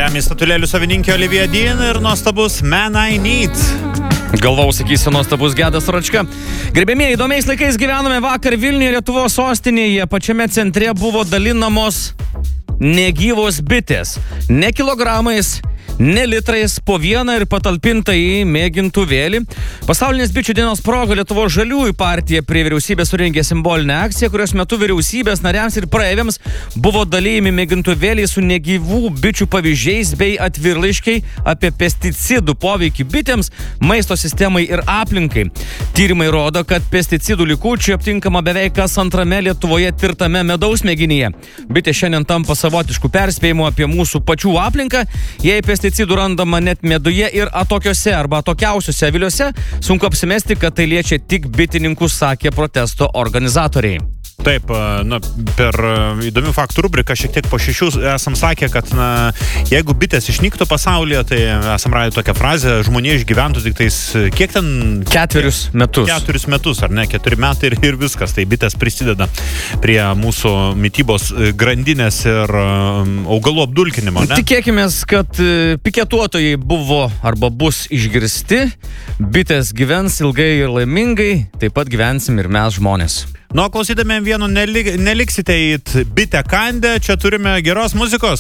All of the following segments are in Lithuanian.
Grammy statulėlių savininkė Olivia Dean ir nuostabus Man I Need. Galvau, sakysiu, nuostabus Gedas Račka. Gerbėmieji, įdomiais laikais gyvenome vakar Vilniuje, Lietuvos sostinėje. Pačiame centre buvo dalinamos negyvos bitės. Ne kilogramais, ne litrais, po vieną ir patalpinta į mėgintuvėlį. Pasaulinės bičių dienos proga Lietuvos žaliųjų partija prie vyriausybės surengė simbolinę akciją, kurios metu vyriausybės nariams ir praeiviams buvo dalyjami mėgintuvėliai su negyvų bičių pavyzdžiais bei atvirlaiškiai apie pesticidų poveikį bitėms, maisto sistemai ir aplinkai. Tyrimai rodo, kad pesticidų likučių aptinkama beveik kas antrame Lietuvoje tirtame medaus mėginyje. Bitė šiandien tampa savotiškų perspėjimų apie mūsų pačių aplinką. Jei pesticidų randama net meduje ir atokiuose arba atokiausiuose aviliuose, sunku apsimesti, kad tai liečia tik bitininkus, sakė protesto organizatoriai. Taip, per įdomių faktų rubriką šiek tiek po 6 esam sakę, kad jeigu bitės išnyktų pasaulyje, tai esam radę tokią frazę, žmonė išgyventų tik tais, kiek ten? 4 metus. 4 metus, ar ne? 4 metai ir viskas. Tai bitės prisideda prie mūsų mitybos grandinės ir augalų apdulkinimo, ne? Tikėkimės, kad piketuotojai buvo arba bus išgirsti, bitės gyvens ilgai ir laimingai, taip pat gyvensim ir mes žmonės. Klausydami vieno neliksite į bitę kandę, čia turime geros muzikos.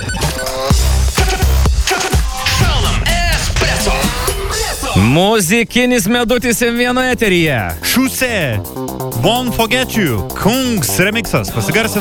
Muzikinis medutis M1 eteryje. Šūsė, Won't Forget You, Kungs remixas, pasigarsina.